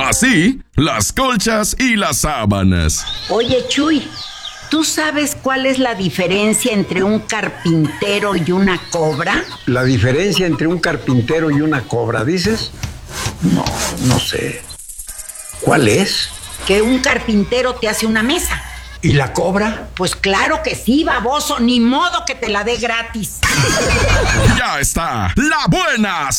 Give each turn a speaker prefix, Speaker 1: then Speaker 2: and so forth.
Speaker 1: Así, las colchas y las sábanas.
Speaker 2: Oye, Chuy, ¿tú sabes cuál es la diferencia entre un carpintero y una cobra?
Speaker 3: ¿La diferencia entre un carpintero y una cobra, dices? No sé. ¿Cuál es?
Speaker 2: Que un carpintero te hace una mesa.
Speaker 3: ¿Y la cobra?
Speaker 2: Pues claro que sí, baboso, ni modo que te la dé gratis.
Speaker 1: Ya está, la buena